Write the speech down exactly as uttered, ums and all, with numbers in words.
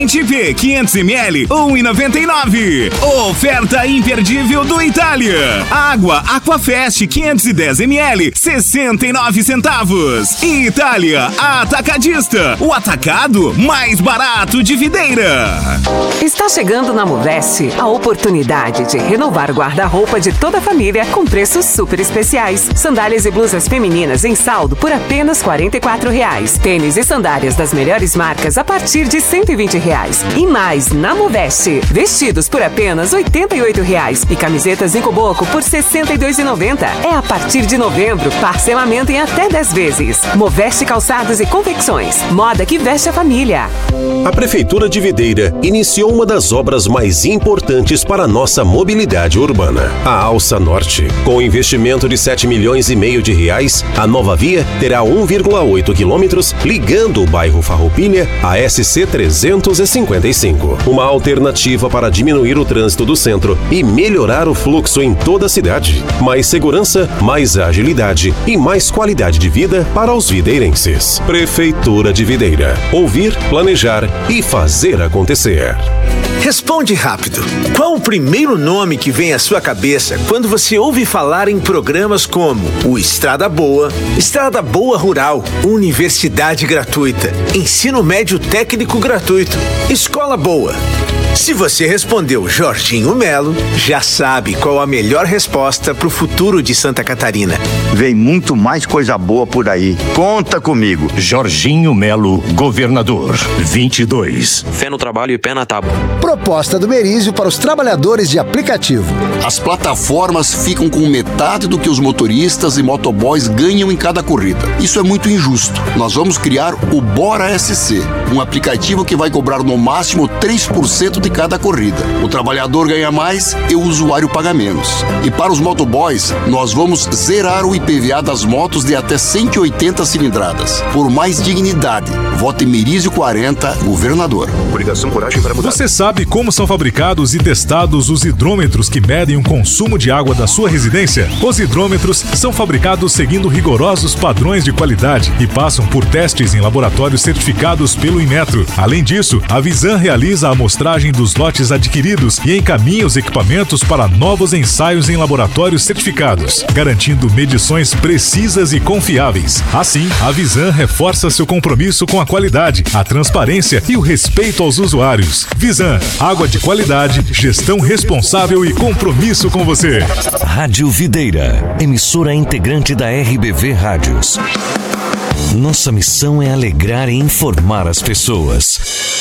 P quinhentos mililitros, um real e noventa e nove centavos. Oferta imperdível do Itália. Água Aquafest quinhentos e dez mililitros, sessenta e nove centavos. Itália Atacadista, o atacado mais barato de Videira. Está chegando na Moveste a oportunidade de renovar o guarda-roupa de toda a família com preços super especiais. Sandálias e blusas femininas em saldo por apenas quarenta e quatro reais. Tênis e sandálias das melhores marcas a partir de cento e vinte reais. E mais na Moveste. Vestidos por apenas oitenta e oito reais e camisetas em coboco por sessenta e dois reais e noventa centavos. É a partir de novembro, parcelamento em até dez vezes. Moveste Calçados e Confecções. Moda que veste a família. A Prefeitura de Videira iniciou uma das obras mais importantes para a nossa mobilidade urbana, a Alça Norte. Com investimento de sete milhões e meio de reais, a nova via terá um vírgula oito quilômetros ligando o bairro Farroupilha à S C trezentos e cinquenta e cinco. Uma alternativa para diminuir o trânsito do centro e melhorar o fluxo em toda a cidade. Mais segurança, mais agilidade e mais qualidade de vida para os videirenses. Prefeitura de Videira. Ouvir, planejar e fazer acontecer. Responde rápido. Qual o primeiro nome que vem à sua cabeça quando você ouve falar em programas como o Estrada Boa, Estrada Boa Rural, Universidade Gratuita, Ensino Médio Técnico Gratuito, Escola Boa? Se você respondeu Jorginho Melo, já sabe qual a melhor resposta para o futuro de Santa Catarina. Vem muito mais coisa boa por aí. Conta comigo. Jorginho Melo, governador. vinte e dois. Fé no trabalho e pé na tábua. Proposta do Merizio para os trabalhadores de aplicativo. As plataformas ficam com metade do que os motoristas e motoboys ganham em cada corrida. Isso é muito injusto. Nós vamos criar o Bora S C, um aplicativo que vai cobrar no máximo três por cento de cada corrida. O trabalhador ganha mais e o usuário paga menos. E para os motoboys, nós vamos zerar o I P V A das motos de até cento e oitenta cilindradas. Por mais dignidade, vote Merizio quarenta, governador. Obrigação, coragem para mudar. Você sabe como são fabricados e testados os hidrômetros que medem o consumo de água da sua residência? Os hidrômetros são fabricados seguindo rigorosos padrões de qualidade e passam por testes em laboratórios certificados pelo Inmetro. Além disso, a Visan realiza a amostragem dos lotes adquiridos e encaminha os equipamentos para novos ensaios em laboratórios certificados, garantindo medições precisas e confiáveis. Assim, a Visan reforça seu compromisso com a qualidade, a transparência e o respeito aos usuários. Visan, água de qualidade, gestão responsável e compromisso com você. Rádio Videira, emissora integrante da R B V Rádios. Nossa missão é alegrar e informar as pessoas.